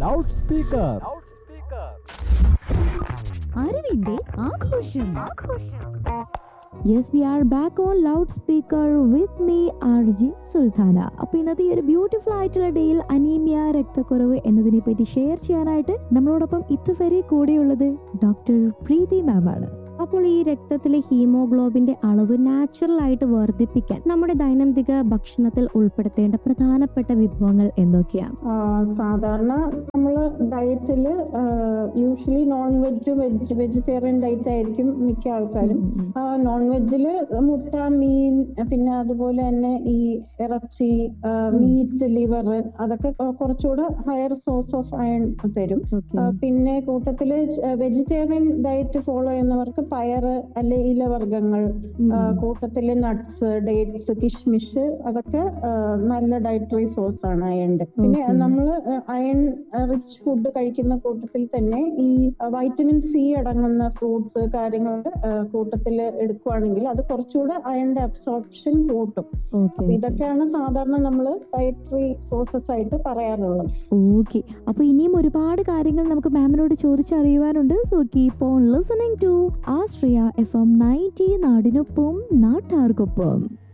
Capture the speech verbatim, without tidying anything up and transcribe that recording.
Loud speaker. അറിവിന്റെ ആഘോഷം. Yes, V are back on loud speaker with me R G Sultana. അപ്പൊ ഇന്നത്തെ ഈ ഒരു ബ്യൂട്ടിഫുൾ ആയിട്ടുള്ള ഡേയിൽ അനീമിയ, രക്തക്കുറവ് എന്നതിനെ പറ്റി ഷെയർ ചെയ്യാനായിട്ട് നമ്മളോടൊപ്പം ഇതുവരെ കൂടെയുള്ളത് ഡോക്ടർ പ്രീതി മാം ആണ്. അപ്പോൾ ഈ രക്തത്തിലെ ഹീമോഗ്ലോബിന്റെ അളവ് നാച്ചുറൽ ആയിട്ട് വർദ്ധിപ്പിക്കാൻ നമ്മുടെ ദൈനംദിന ഭക്ഷണത്തിൽ ഉൾപ്പെടുത്തേണ്ട പ്രധാനപ്പെട്ട വിഭവങ്ങൾ എന്തൊക്കെയാണ്? സാധാരണ നമ്മൾ ഡയറ്റില് usually non veg veg vegetarian diet ആയിരിക്കും മിക്ക ആൾക്കാരും. നോൺ വെജില് മുട്ട, മീൻ, പിന്നെ അതുപോലെ തന്നെ ഈ ഇറച്ചി, മീറ്റ്, ലിവർ, അതൊക്കെ കുറച്ചുകൂടെ ഹയർ സോഴ്സ് ഓഫ് അയൺ തരും. പിന്നെ കൂട്ടത്തില് വെജിറ്റേറിയൻ ഡയറ്റ് ഫോളോ ചെയ്യുന്നവർക്ക് പയറ് അല്ലെ ഇലവർഗ്ഗങ്ങൾ, കൂട്ടത്തില് നട്ട്സ്, ഡേറ്റ്സ്, കിഷ്മിഷ്, അതൊക്കെ നല്ല ഡയറ്ററി സോഴ്സ് ആണ് അയണിന്റെ. പിന്നെ നമ്മൾ അയൺ റിച്ച് ഫുഡ് കഴിക്കുന്ന കൂട്ടത്തിൽ തന്നെ ഈ വൈറ്റമിൻ സി അടങ്ങുന്ന ഫ്രൂട്ട്സ് കാര്യങ്ങൾ കൂട്ടത്തിൽ എടുക്കുവാണെങ്കിൽ അത് കുറച്ചുകൂടെ അയണിന്റെ അബ്സോർപ്ഷൻ കൂട്ടും. അപ്പൊ ഇതൊക്കെയാണ് സാധാരണ നമ്മൾ ഡയറ്ററി സോഴ്സസ് ആയിട്ട് പറയാറുള്ളത്. ഓക്കെ, അപ്പൊ ഇനിയും ഒരുപാട് കാര്യങ്ങൾ നമുക്ക് മാമിനോട് ചോദിച്ചറിയുവാനുണ്ട്. So keep on listening to Ashraya F M ninety, നാടിനൊപ്പം നാട്ടാർക്കൊപ്പം.